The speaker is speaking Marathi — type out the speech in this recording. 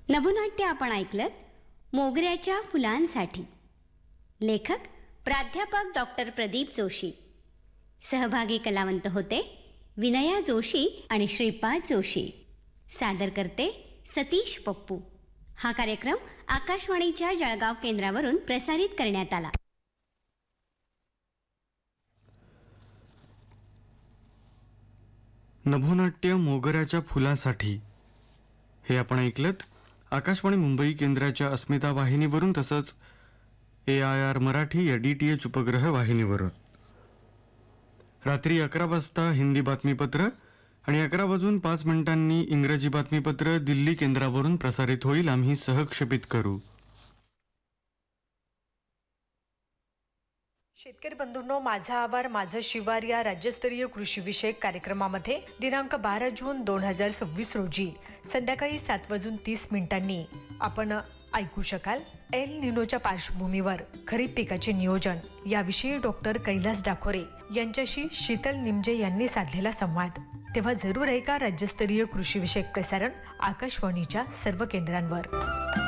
नभोनाट्य आपण ऐकलत मोगऱ्याच्या फुलांसाठी. लेखक प्राध्यापक डॉक्टर प्रदीप जोशी. सहभागी कलावंत होते विनया जोशी आणि श्रीपाद जोशी. सादर करते सतीश पप्पू. हा कार्यक्रम आकाशवाणीच्या जळगाव केंद्रावरून प्रसारित करण्यात आला. नभोनाट्य मोगऱ्याच्या फुलासाठी हे आपण ऐकलत आकाशवाणी मुंबई केंद्राच्या अस्मिता वाहिनीवरून, तसंच AIR मराठी या DTH उपग्रह वाहिनीवरून. रात्री 11 वाजता हिंदी बातमीपत्र आणि 11:05 इंग्रजी बातमीपत्र दिल्ली केंद्रावरून प्रसारित होईल. आम्ही सहक्षेपित करू. शेतकरी बंधूंनो, माझा आवार माझं शिवार या राज्यस्तरीय कृषी विषयक कार्यक्रमामध्ये दिनांक 12 जून 2026 रोजी संध्याकाळी 7:30 आपण ऐकू शकाल एल निनोच्या पार्श्वभूमीवर खरीप पिकाचे नियोजन याविषयी डॉक्टर कैलास डाखोरे यांच्याशी शीतल निमजे यांनी साधलेला संवाद. तेव्हा जरूर ऐका राज्यस्तरीय कृषी विषयक प्रसारण आकाशवाणीच्या सर्व केंद्रांवर.